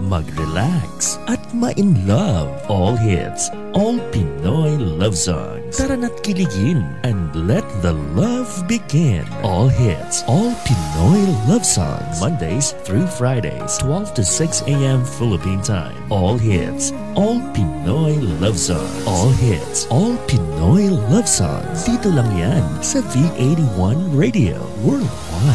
mag-relax, at ma-in love. All hits, all Pinoy love songs. Tara na't kiligin and let the love begin. All hits, all Pinoy love songs. Mondays through Fridays, 12 to 6 a.m. Philippine time. All hits, all Pinoy love songs. All hits, all Pinoy love songs. Dito lang yan sa V81 Radio Worldwide.